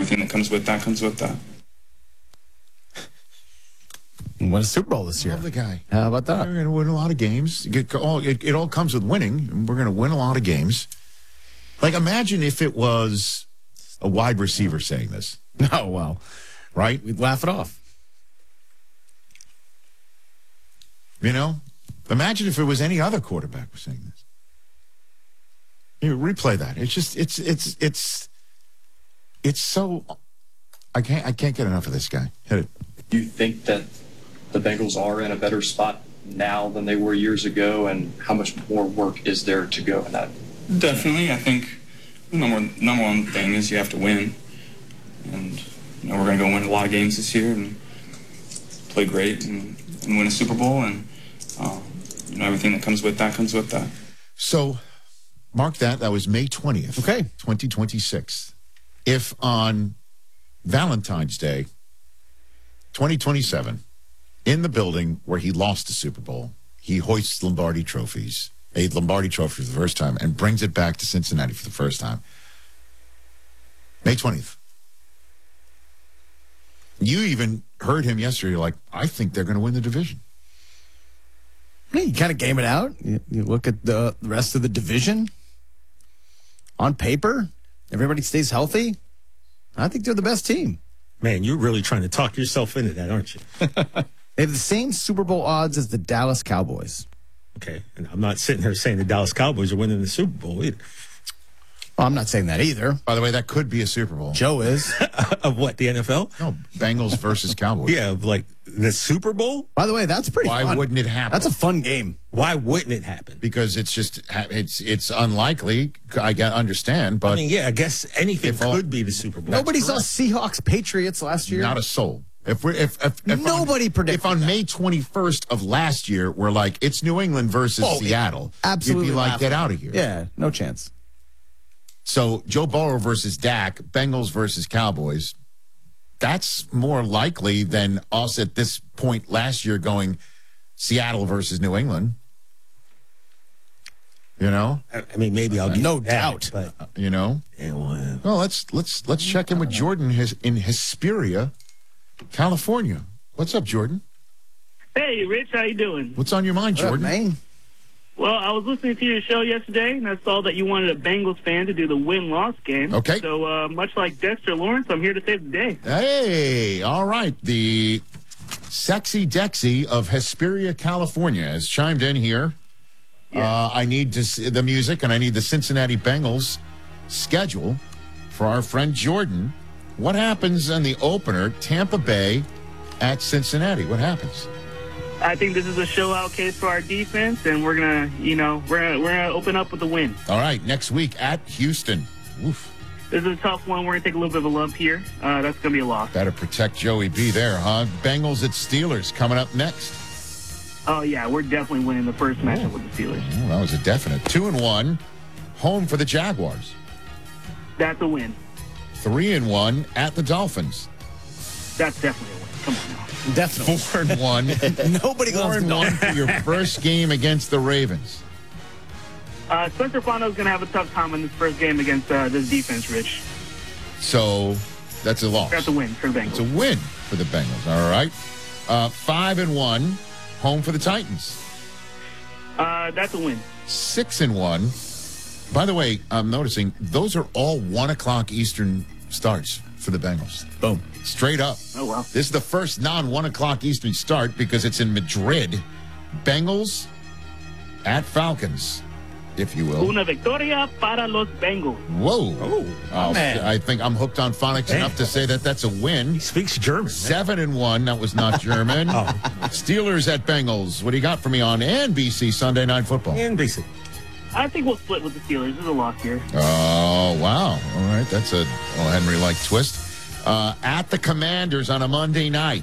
everything that comes with that comes with that. Won a Super Bowl this year. Love the guy. How about that? We're going to win a lot of games. It all comes with winning. And we're going to win a lot of games. Like, imagine if it was a wide receiver saying this. Oh, well. Right? We'd laugh it off. You know? Imagine if it was any other quarterback was saying this. You replay that. It's just, it's so, I can't get enough of this guy. Hit it. Do you think that the Bengals are in a better spot now than they were years ago, and how much more work is there to go in that? Definitely. I think the number one thing is you have to win. And, you know, we're going to go win a lot of games this year and play great and win a Super Bowl. And, you know, everything that comes with that comes with that. So, mark that. That was May 20th. Okay. 2026. If on Valentine's Day, 2027, in the building where he lost the Super Bowl, he hoists Lombardi trophies, a Lombardi trophy for the first time, and brings it back to Cincinnati for the first time. May 20th. You even heard him yesterday. You're like, I think they're going to win the division. Yeah, you kind of game it out. You look at the rest of the division. On paper, everybody stays healthy. I think they're the best team. Man, you're really trying to talk yourself into that, aren't you? They have the same Super Bowl odds as the Dallas Cowboys. Okay, and I'm not sitting here saying the Dallas Cowboys are winning the Super Bowl either. Well, I'm not saying that either. By the way, that could be a Super Bowl. Joe is. Of what, the NFL? No, Bengals versus Cowboys. Yeah, of like the Super Bowl? By the way, that's pretty Why fun. wouldn't it happen? That's a fun game. Why wouldn't it happen? Because it's just, it's unlikely. I understand, but I mean, yeah, I guess anything If all- could be the Super Bowl. Nobody saw Seahawks Patriots last year. not a soul. If Nobody predicted If on that. May 21st of last year, we're like, it's New England versus Seattle. Absolutely. You'd be like, laughable. get out of here. Yeah, no chance. So Joe Burrow versus Dak, Bengals versus Cowboys. That's more likely than us at this point last year going Seattle versus New England. You know? I mean, maybe I'll give No you that, doubt. But, You know? yeah, well, Well, let's check in with Jordan in Hesperia, California. What's up, Jordan? Hey, Rich, how you doing? What's on your mind, What up, Jordan? man? Well, I was listening to your show yesterday, and I saw that you wanted a Bengals fan to do the win-loss game. Okay. So, much like Dexter Lawrence, I'm here to save the day. Hey, all right. The sexy Dexy of Hesperia, California has chimed in here. I need to see the music, and I need the Cincinnati Bengals schedule for our friend Jordan. What happens in the opener, Tampa Bay at Cincinnati? What happens? I think this is a show-out case for our defense, and we're gonna open up with a win. All right, next week at Houston. Oof. This is a tough one. We're gonna take a little bit of a lump here. That's gonna be a loss. Better protect Joey B there, huh? Bengals at Steelers coming up next. Oh yeah, we're definitely winning the first matchup with the Steelers. Oh, that was a definite. 2-1, home for the Jaguars. That's a win. 3-1 at the Dolphins. That's definitely a win. Come on now. Definitely. 4-1. Nobody loves the 4-1 Dolphins. for your first game against the Ravens. Spencer Fondo's gonna have a tough time in this first game against this defense, Rich. So that's a loss. That's a win for the It's a Bengals. win for the Bengals. All right. 5-1, home for the Titans. That's a win. 6-1. By the way, I'm noticing those are all 1 o'clock Eastern starts for the Bengals. Boom. Straight up. Oh well. This is the first non-1 o'clock Eastern start because it's in Madrid. Bengals at Falcons, if you will. Una victoria para los Bengals. Whoa. man. I think I'm hooked on phonics enough to say that that's a win. he speaks German. Man. 7-1. That was not German. Steelers at Bengals. What do you got for me on NBC Sunday Night Football? NBC. I think we'll split with the Steelers. This is a loss here. Oh, wow. All right. That's a Henry-like twist. At the Commanders on a Monday night.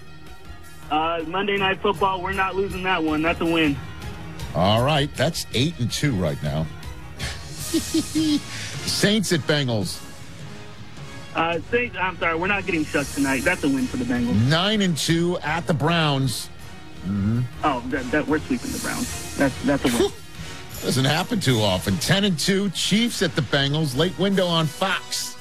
Monday Night Football, we're not losing that one. That's a win. All right. That's 8-2 right now. Saints at Bengals. Saints, I'm sorry, we're not getting shut tonight. That's a win for the Bengals. 9-2 at the Browns. Oh, we're sweeping the Browns. That's a win. Doesn't happen too often. 10-2 Chiefs at the Bengals. Late window on Fox.